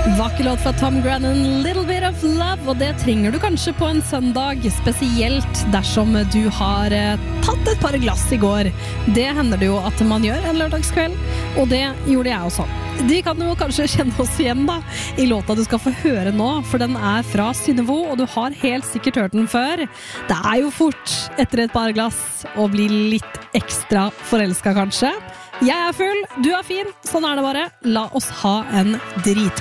Vakker låt fra Tom Grennan, Little Bit of Love, og det trenger du kanskje på en søndag, spesielt dersom du har tatt et par glass i går. Det hender det jo at man gjør en lørdagskveld, og det gjorde jeg også. De kan jo kanskje kjenne oss igjen da, i låta du skal få høre nå, for den er fra Synnøve, og du har helt sikkert hørt den før. Det er jo fort etter et par glass å bli litt ekstra forelsket kanskje. Jeg er full, du er fin, sånn er det bare. La oss ha en drit.